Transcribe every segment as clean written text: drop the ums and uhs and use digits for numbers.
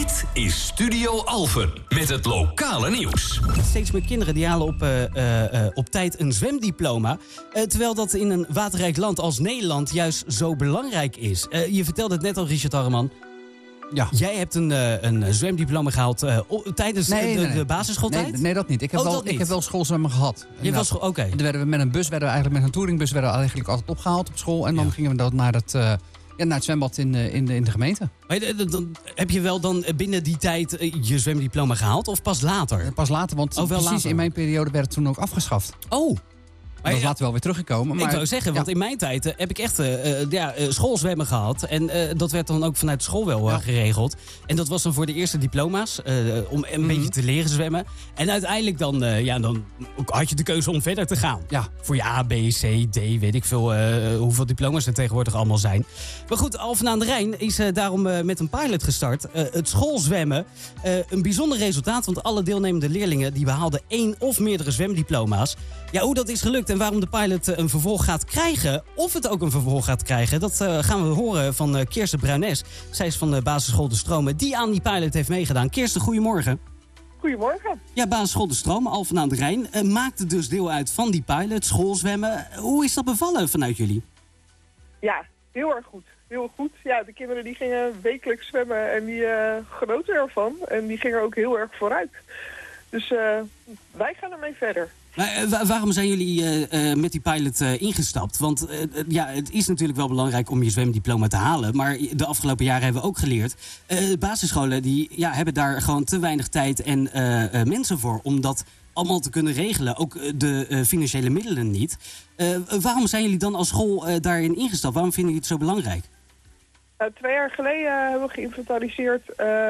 Dit is Studio Alphen met het lokale nieuws. Steeds meer kinderen die halen op tijd een zwemdiploma. Terwijl dat in een waterrijk land als Nederland juist zo belangrijk is. Je vertelde het net al, Richard Harreman. Ja. Jij hebt een zwemdiploma gehaald tijdens de basisschooltijd? Nee, dat niet. Ik heb wel schoolzwemmen gehad. Oké. Dan werden we met een bus, met een touringbus eigenlijk altijd opgehaald op school. En dan gingen we dan naar het zwembad in de gemeente. Dan heb je wel dan binnen die tijd je zwemdiploma gehaald of pas later? Pas later, want in mijn periode werd het toen ook afgeschaft. Oh. Dat is later wel weer teruggekomen. Maar, ik wou zeggen, want in mijn tijd heb ik echt schoolzwemmen gehad. En dat werd dan ook vanuit school wel geregeld. En dat was dan voor de eerste diploma's. Om een beetje te leren zwemmen. En uiteindelijk dan had je de keuze om verder te gaan. Ja. Voor je A, B, C, D, weet ik veel hoeveel diploma's er tegenwoordig allemaal zijn. Maar goed, Alphen aan de Rijn is daarom met een pilot gestart. Het schoolzwemmen. Een bijzonder resultaat, want alle deelnemende leerlingen die behaalden 1 of meerdere zwemdiploma's. Ja, hoe dat is gelukt en waarom de pilot een vervolg gaat krijgen, of het ook een vervolg gaat krijgen, dat gaan we horen van Kirsten Bruines. Zij is van de basisschool De Stromen, die aan die pilot heeft meegedaan. Kirsten, goedemorgen. Goedemorgen. Ja, basisschool De Stromen, Alphen aan de Rijn, maakte dus deel uit van die pilot, schoolzwemmen. Hoe is dat bevallen vanuit jullie? Ja, heel erg goed. Heel goed. Ja, de kinderen die gingen wekelijks zwemmen en die genoten ervan. En die gingen ook heel erg vooruit. Dus wij gaan ermee verder. Maar waarom zijn jullie met die pilot ingestapt? Want het is natuurlijk wel belangrijk om je zwemdiploma te halen. Maar de afgelopen jaren hebben we ook geleerd. Basisscholen die hebben daar gewoon te weinig tijd en mensen voor om dat allemaal te kunnen regelen. Ook de financiële middelen niet. Waarom zijn jullie dan als school daarin ingestapt? Waarom vinden jullie het zo belangrijk? 2 jaar geleden hebben we geïnventariseerd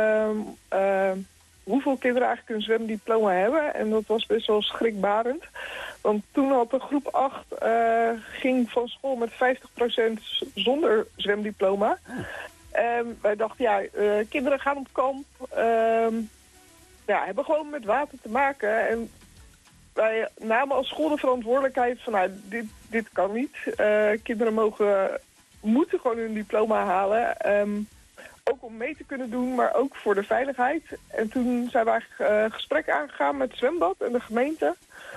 hoeveel kinderen eigenlijk een zwemdiploma hebben. En dat was best wel schrikbarend. Want toen had de groep 8 ging van school met 50% zonder zwemdiploma. Wij dachten, kinderen gaan op kamp. Hebben gewoon met water te maken. En wij namen als school de verantwoordelijkheid van, dit kan niet. Kinderen moeten gewoon hun diploma halen. Ook om mee te kunnen doen, maar ook voor de veiligheid. En toen zijn we eigenlijk gesprek aangegaan met het zwembad en de gemeente.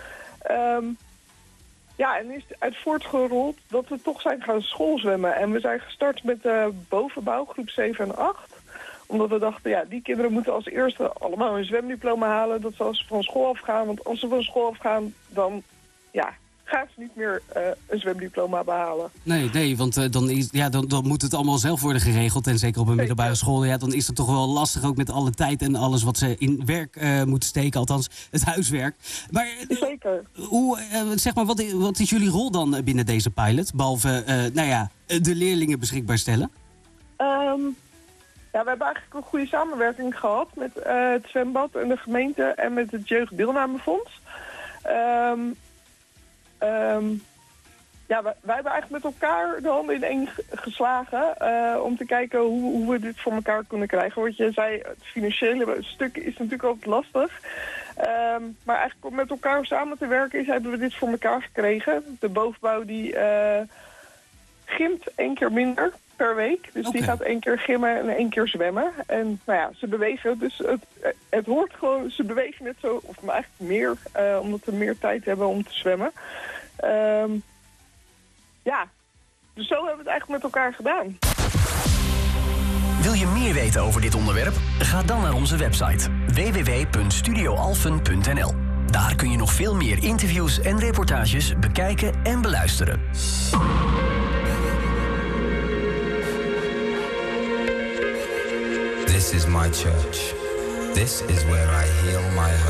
En is het uit voortgerold dat we toch zijn gaan schoolzwemmen. En we zijn gestart met de bovenbouw, groep 7 en 8. Omdat we dachten, die kinderen moeten als eerste allemaal een zwemdiploma halen. Dat ze als ze van school afgaan. Want als ze van school afgaan, dan gaan ze niet meer een zwemdiploma behalen. Nee, want dan moet het allemaal zelf worden geregeld. En zeker op een middelbare school, dan is het toch wel lastig ook met alle tijd en alles wat ze in werk moeten steken. Althans, het huiswerk. Maar zeker. Wat is jullie rol dan binnen deze pilot? Behalve de leerlingen beschikbaar stellen? We hebben eigenlijk een goede samenwerking gehad met het zwembad en de gemeente en met het Jeugddeelnamefonds. Wij hebben eigenlijk met elkaar de handen in één geslagen om te kijken hoe we dit voor elkaar kunnen krijgen. Want je zei, het financiële stuk is natuurlijk altijd lastig. Maar eigenlijk om met elkaar samen te werken hebben we dit voor elkaar gekregen. De bovenbouw die gymt 1 keer minder per week. Dus die gaat 1 keer gymmen en 1 keer zwemmen. En ze bewegen, dus het hoort gewoon, ze bewegen net zo, of eigenlijk meer, omdat we meer tijd hebben om te zwemmen. Dus zo hebben we het eigenlijk met elkaar gedaan. Wil je meer weten over dit onderwerp? Ga dan naar onze website www.studioalphen.nl. Daar kun je nog veel meer interviews en reportages bekijken en beluisteren. This is my church. This is where I heal my